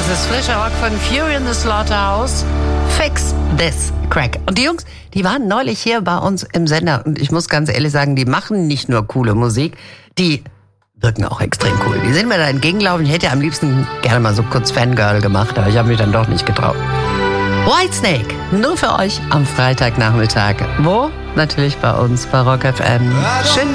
Das ist frischer Rock von Fury in the Slaughterhouse. Fix this crack. Und die Jungs, die waren neulich hier bei uns im Sender. Und ich muss ganz ehrlich sagen, die machen nicht nur coole Musik, die wirken auch extrem cool. Die sind mir da entgegengelaufen. Ich hätte ja am liebsten gerne mal so kurz Fangirl gemacht, aber ich habe mich dann doch nicht getraut. Whitesnake, nur für euch am Freitagnachmittag. Wo? Natürlich bei uns bei Rock FM. Schön.